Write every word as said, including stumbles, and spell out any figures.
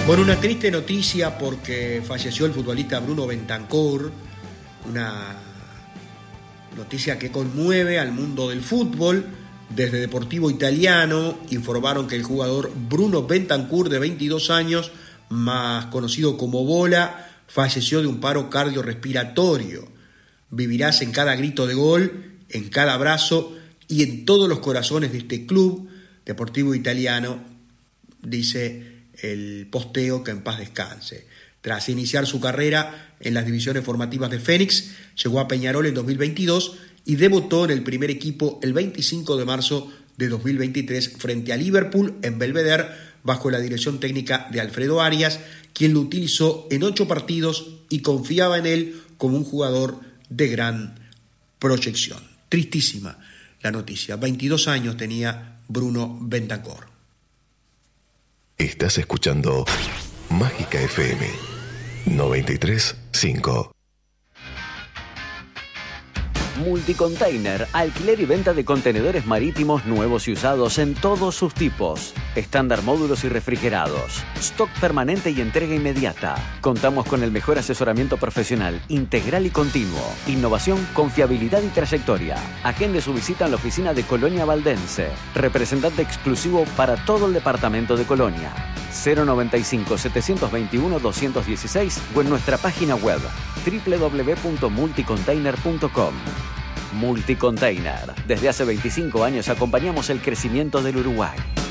Bueno, una triste noticia porque falleció el futbolista Bruno Bentancur, una noticia que conmueve al mundo del fútbol. Desde Deportivo Italiano informaron que el jugador Bruno Bentancur, de veintidós años, más conocido como Bola, falleció de un paro cardiorrespiratorio. Vivirás en cada grito de gol, en cada abrazo y en todos los corazones de este club. Deportivo Italiano, dice el posteo, que en paz descanse. Tras iniciar su carrera en las divisiones formativas de Fénix, llegó a Peñarol en dos mil veintidós y debutó en el primer equipo el veinticinco de marzo de dos mil veintitrés frente a Liverpool en Belvedere, bajo la dirección técnica de Alfredo Arias, quien lo utilizó en ocho partidos y confiaba en él como un jugador de gran proyección. Tristísima la noticia. veintidós años tenía Bruno Bentancur. Estás escuchando Mágica F M noventa y tres punto cinco. Multicontainer, alquiler y venta de contenedores marítimos nuevos y usados en todos sus tipos. Estándar, módulos y refrigerados. Stock permanente y entrega inmediata. Contamos con el mejor asesoramiento profesional, integral y continuo. Innovación, confiabilidad y trayectoria. Agende su visita en la oficina de Colonia Valdense. Representante exclusivo para todo el departamento de Colonia. cero noventa y cinco, setecientos veintiuno, doscientos dieciséis o en nuestra página web doble u doble u doble u punto multicontainer punto com. Multicontainer. Desde hace veinticinco años acompañamos el crecimiento del Uruguay.